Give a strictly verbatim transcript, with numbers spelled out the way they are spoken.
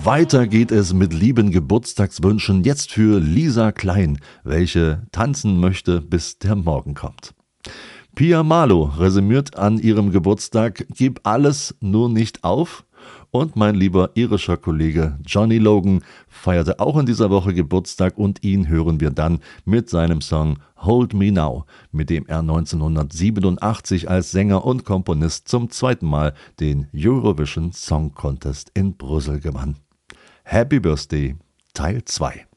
Weiter geht es mit lieben Geburtstagswünschen jetzt für Lisa Klein, welche tanzen möchte, bis der Morgen kommt. Pia Malo resümiert an ihrem Geburtstag: Gib alles, nur nicht auf. Und mein lieber irischer Kollege Johnny Logan feierte auch in dieser Woche Geburtstag und ihn hören wir dann mit seinem Song Hold Me Now, mit dem er neunzehnhundertsiebenundachtzig als Sänger und Komponist zum zweiten Mal den Eurovision Song Contest in Brüssel gewann. Happy Birthday Teil zwei.